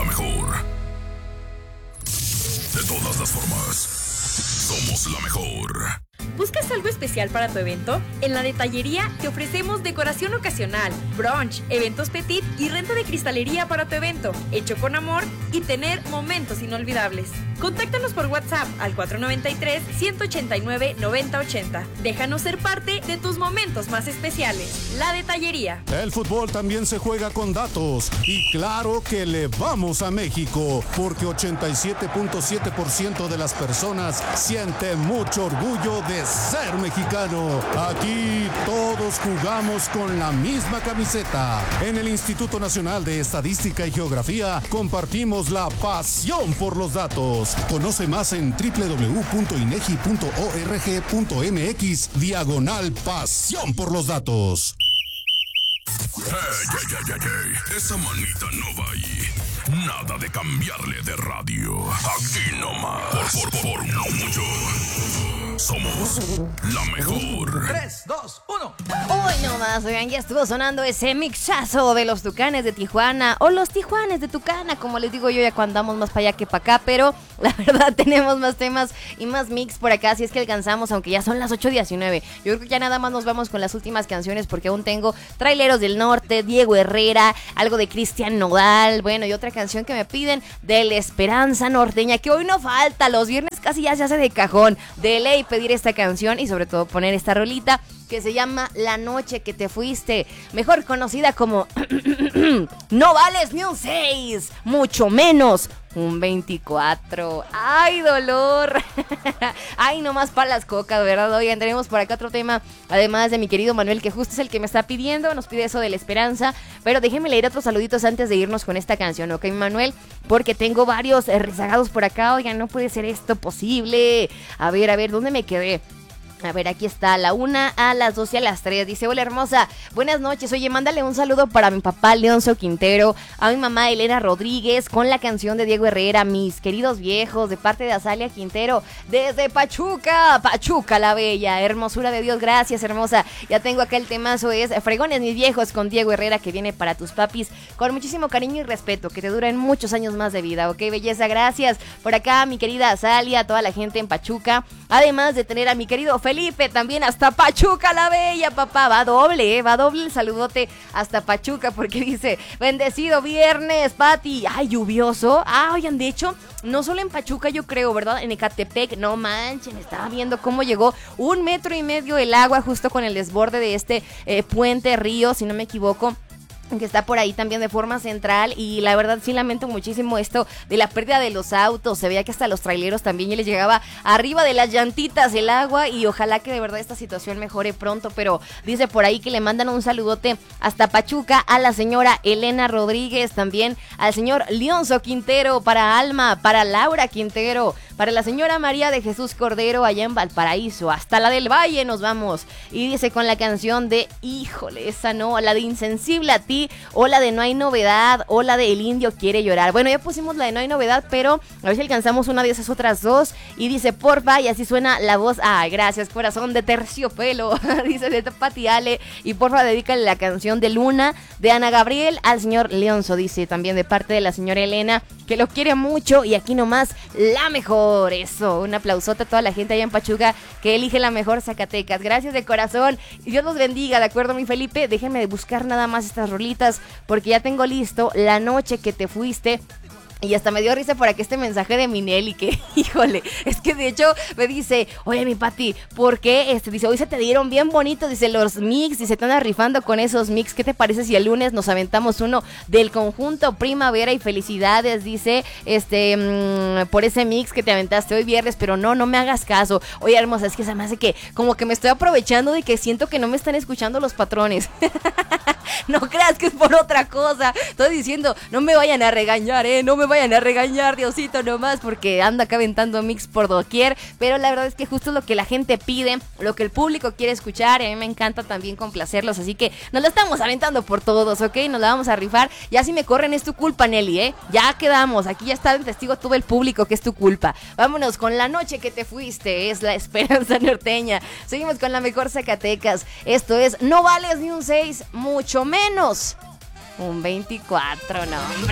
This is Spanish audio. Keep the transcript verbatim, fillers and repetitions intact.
mejor. De todas las formas, somos la mejor. ¿Buscas algo especial para tu evento? En La Detallería te ofrecemos decoración ocasional, brunch, eventos petit y renta de cristalería para tu evento, hecho con amor y tener momentos inolvidables. Contáctanos por WhatsApp al cuatro nueve tres, uno ocho nueve, nueve cero ocho cero. Déjanos ser parte de tus momentos más especiales. La Detallería. El fútbol también se juega con datos. Y claro que le vamos a México, porque ochenta y siete punto siete por ciento de las personas siente mucho orgullo de ser mexicano. Aquí todos jugamos con la misma camiseta. En el Instituto Nacional de Estadística y Geografía compartimos la pasión por los datos. Conoce más en doble u doble u doble u punto inegi punto org punto mx diagonal pasión por los datos. Hey, hey, hey, hey, hey. Esa manita no va ahí. Nada de cambiarle de radio. Aquí nomás. Por, por, por no mucho. Somos la mejor. tres, dos, uno. Hoy nomás, oigan, ya estuvo sonando ese mixazo de los Tucanes de Tijuana, o los Tijuanes de Tucana, como les digo yo ya cuando andamos más para allá que para acá, pero la verdad tenemos más temas y más mix por acá, si es que alcanzamos, aunque ya son las ocho diecinueve. Yo creo que ya nada más nos vamos con las últimas canciones porque aún tengo Traileros del Norte, Diego Herrera, algo de Cristian Nodal, bueno, y otra canción que me piden de La Esperanza Norteña, que hoy no falta, los viernes casi ya se hace de cajón, de ley pedir esta canción y sobre todo poner esta rolita que se llama La Noche que te fuiste, mejor conocida como No vales ni un seis, mucho menos un veinticuatro. ¡Ay, dolor! ¡Ay, nomás para las cocas, ¿verdad? Oigan, tenemos por acá otro tema, además de mi querido Manuel, que justo es el que me está pidiendo, nos pide eso de La Esperanza, pero déjenme leer otros saluditos antes de irnos con esta canción, ¿ok, Manuel? Porque tengo varios eh, rezagados por acá, oigan, no puede ser esto posible. A ver, a ver, ¿dónde me quedé? A ver, aquí está, a la una, a las doce, a las tres. Dice, hola hermosa, buenas noches. Oye, mándale un saludo para mi papá Leonzo Quintero, a mi mamá Elena Rodríguez, con la canción de Diego Herrera, mis queridos viejos, de parte de Azalia Quintero, desde Pachuca, Pachuca la bella, hermosura de Dios, gracias hermosa. Ya tengo acá el temazo, es Fregones mis viejos, con Diego Herrera, que viene para tus papis, con muchísimo cariño y respeto, que te duren muchos años más de vida, ok, belleza, gracias. Por acá, mi querida Azalia, toda la gente en Pachuca, además de tener a mi querido Felipe, también hasta Pachuca la bella, papá, va doble, ¿eh? va doble el saludote hasta Pachuca, porque dice, bendecido viernes, Pati, ay, lluvioso, ah, oigan, de hecho, no solo en Pachuca yo creo, ¿verdad? En Ecatepec, no manchen, estaba viendo cómo llegó un metro y medio el agua justo con el desborde de este eh, puente río, si no me equivoco, que está por ahí también de forma central, y la verdad sí lamento muchísimo esto de la pérdida de los autos. Se veía que hasta los traileros también ya les llegaba arriba de las llantitas el agua, y ojalá que de verdad esta situación mejore pronto. Pero dice por ahí que le mandan un saludote hasta Pachuca a la señora Elena Rodríguez, también al señor Leonzo Quintero, para Alma, para Laura Quintero, para la señora María de Jesús Cordero allá en Valparaíso, hasta la del Valle nos vamos. Y dice con la canción de, híjole, esa no, la de Insensible a ti, o la de No hay novedad, o la de El Indio quiere llorar. Bueno, ya pusimos la de No hay novedad, pero a ver si alcanzamos una de esas otras dos. Y dice, porfa, y así suena la voz, ay, gracias corazón, de Terciopelo, dice de Pati Ale, y porfa dedícale la canción de Luna, de Ana Gabriel, al señor Leonzo, dice también de parte de la señora Elena, que lo quiere mucho, y aquí nomás la mejor. Eso, un aplausote a toda la gente allá en Pachuca que elige la mejor Zacatecas, gracias de corazón, y Dios los bendiga, ¿de acuerdo, mi Felipe? Déjenme buscar nada más estas rolitas, porque ya tengo listo La Noche que te fuiste. Y hasta me dio risa por aquí este mensaje de Minelli, que, híjole, es que de hecho me dice, oye mi Pati, ¿por qué? Este, dice, hoy se te dieron bien bonitos, dice, los mix, dice, te andas rifando con esos mix, ¿qué te parece si el lunes nos aventamos uno del conjunto Primavera y felicidades? Dice, este, mmm, por ese mix que te aventaste hoy viernes, pero no, no me hagas caso. Oye, hermosa, es que se me hace que, como que me estoy aprovechando de que siento que no me están escuchando los patrones. No creas que es por otra cosa, estoy diciendo, no me vayan a regañar, eh, no me vayan a regañar, Diosito nomás, porque anda acá aventando mix por doquier, pero la verdad es que justo es lo que la gente pide, lo que el público quiere escuchar, y a mí me encanta también complacerlos, así que nos la estamos aventando por todos, ¿ok? Nos la vamos a rifar, ya si me corren es tu culpa, Nelly, ¿eh? Ya quedamos, aquí ya está el testigo todo el público que es tu culpa. Vámonos con La Noche que te fuiste, es La Esperanza Norteña, seguimos con la mejor Zacatecas, esto es No vales ni un seis, mucho menos un veinticuatro, no, hombre.